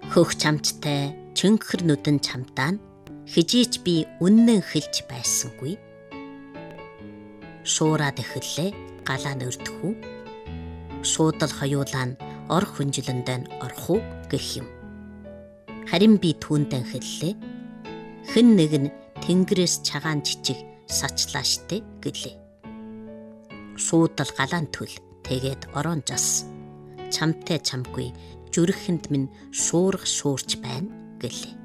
Хөх чамчтай чөнхөр нүдэн чамтаа нь хижээч би үннэн хэлж байсангүй. Шуураад эхэллээ галаа нөрдөхүү. Шуудал хоёулаа нь ор хүнжилэндээ орох уу гэх юм. Харин би түүндээ хэллээ. Хэн нэг нь тэнгэрээс чагаан жижиг сачлаа штэ гэлээ. Шуудал галаан төл тэгээд орон жас. Чамтай чамгүй зүрхэнд минь шуурх шуурч байна гэлээ.